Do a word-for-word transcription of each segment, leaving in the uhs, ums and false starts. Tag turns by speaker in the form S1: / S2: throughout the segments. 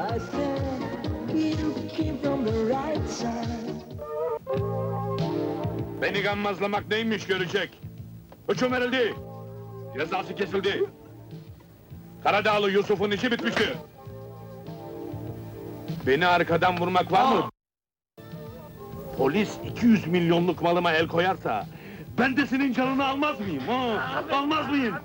S1: I said you came from the right side.
S2: Beni gammazlamak neymiş görecek. Hüküm verildi. Cezası kesildi. Karadağlı Yusuf'un işi bitmişti. Beni arkadan vurmak var mı? Polis iki yüz milyonluk malıma el koyarsa... ...ben de senin canını almaz mıyım? Ha? Almaz mıyım?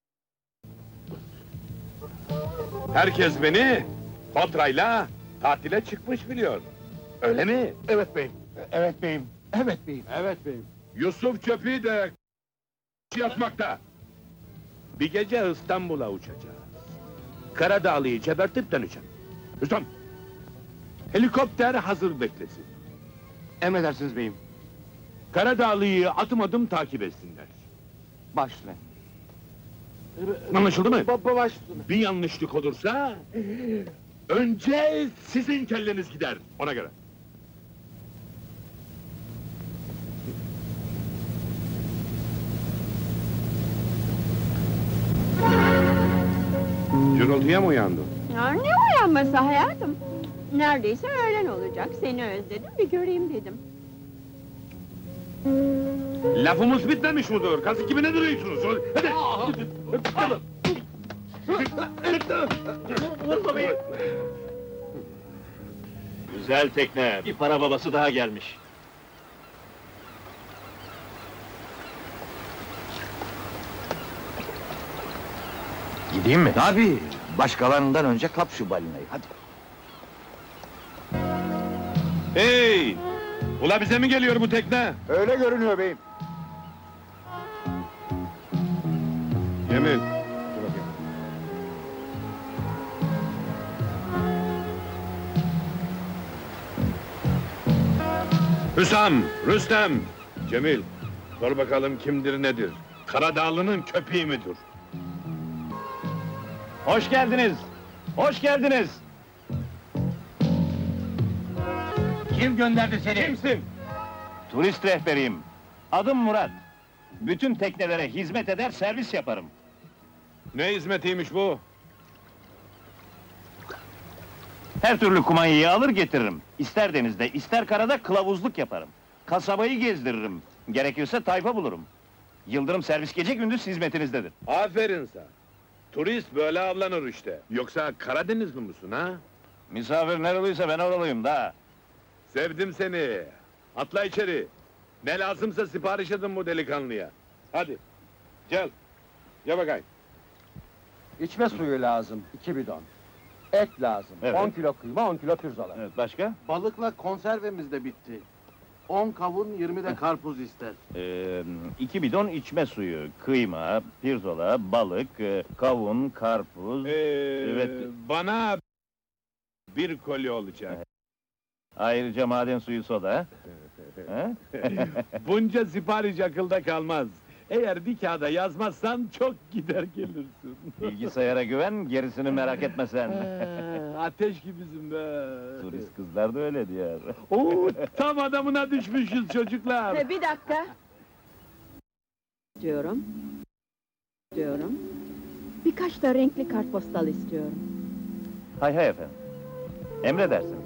S2: Herkes beni... ...Kotrayla tatile çıkmış biliyor. Öyle mi?
S3: Evet beyim. Evet beyim. Evet beyim. Evet beyim.
S2: Yusuf Çöpü de... ...yatmakta. Bir gece İstanbul'a uçacağız. Karadağlı'yı gebertip döneceğim. Hüsam! Helikopter hazır beklesin.
S3: Emredersiniz beyim.
S2: Karadağlı'yı adım adım takip etsinler.
S3: Başla.
S2: Anlaşıldı mı?
S3: Baba baş üstüne.
S2: Bir yanlışlık olursa... ...önce sizin kelleniz gider, ona göre. Gürültüye mi uyandın?
S4: Ya ne uyanması hayatım? Neredeyse öğlen olacak, seni özledim, bir göreyim dedim.
S2: Lafımız bitmemiş midir? Kazık gibi ne duruyorsunuz? Hadi!
S5: Güzel tekne, bir para babası daha gelmiş.
S3: Gideyim mi?
S6: Tabii, başkalarından önce kap şu balinayı, hadi.
S2: Hey! Ula bize mi geliyor bu tekne?
S3: Öyle görünüyor beyim.
S2: Cemil! Hüsam, Rüstem! Cemil, sor bakalım kimdir nedir? Karadağlı'nın köpeği midir?
S5: Hoş geldiniz! Hoş geldiniz!
S3: Kim gönderdi seni?
S5: Kimsin? Turist rehberiyim. Adım Murat. Bütün teknelere hizmet eder, servis yaparım.
S2: Ne hizmetiymiş bu?
S5: Her türlü kumanyayı alır getiririm. İster denizde, ister karada kılavuzluk yaparım. Kasabayı gezdiririm. Gerekirse tayfa bulurum. Yıldırım servis gece gündüz hizmetinizdedir.
S2: Aferin sana! Turist böyle avlanır işte. Yoksa Karadenizli misin ha?
S5: Misafir nereliyse ben oralıyım da.
S2: Sevdim seni! Atla içeri! Ne lazımsa sipariş edin bu delikanlıya. Hadi! Gel! Gel bakayım!
S3: İçme suyu lazım, iki bidon. Et lazım,
S5: Evet.
S3: on kilo kıyma, on kilo pirzola.
S5: Evet, başka?
S7: Balıkla konservemiz de bitti. On kavun, yirmi de karpuz ister.
S5: Ee, iki bidon içme suyu, kıyma, pirzola, balık, e, kavun, karpuz...
S2: Ee,
S5: Evet.
S2: Bana... ...bir kolye olacak.
S5: Ayrıca maden suyu soda. He?
S2: Bunca sipariş akılda kalmaz. Eğer bir kağıda yazmazsan çok gider gelirsin.
S5: Bilgisayara güven, gerisini merak etme sen.
S2: Ee, Ateş gibisin be!
S5: Turist kızlar da öyle diyor.
S2: Oo, tam adamına düşmüşüz çocuklar!
S4: Ee, bir dakika! Diyorum. Diyorum. Birkaç da renkli kartpostal istiyorum.
S5: Hay hay efendim. Emredersiniz.